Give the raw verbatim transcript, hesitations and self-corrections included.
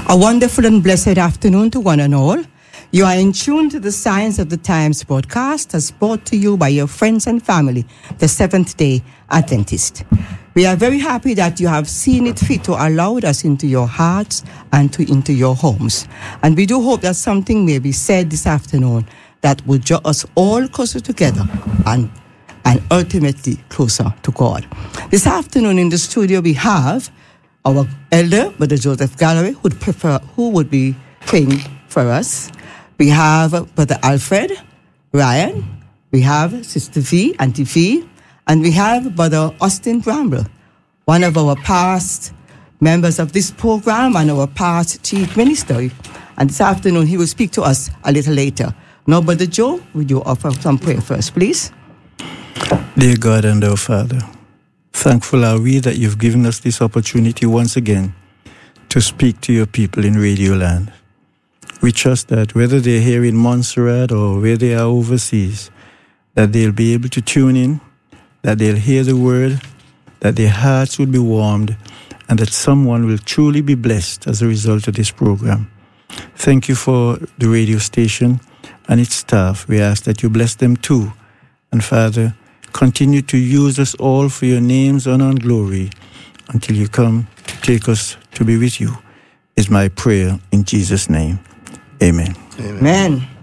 A wonderful and blessed afternoon to one and all. You are in tune to the Signs of the Times broadcast as brought to you by your friends and family, the Seventh-day Adventist. We are very happy that you have seen it fit to allow us into your hearts and to into your homes. And we do hope that something may be said this afternoon that will draw us all closer together and, and ultimately closer to God. This afternoon in the studio we have our elder, Brother Joseph Gallery, who would prefer, who would be praying for us. We have Brother Alfred, Ryan, we have Sister V, Auntie V, and we have Brother Austin Bramble, one of our past members of this program and our past chief minister. And this afternoon he will speak to us a little later. Now, Brother Joe, would you offer some prayer first, please? Dear God and our Father, thankful are we that you've given us this opportunity once again to speak to your people in Radio Land. We trust that whether they're here in Montserrat or where they are overseas, that they'll be able to tune in, that they'll hear the word, that their hearts will be warmed, and that someone will truly be blessed as a result of this program. Thank you for the radio station and its staff. We ask that you bless them too. And Father, continue to use us all for your name's honor and glory until you come to take us to be with you, is my prayer in Jesus' name. Amen. Amen. Amen.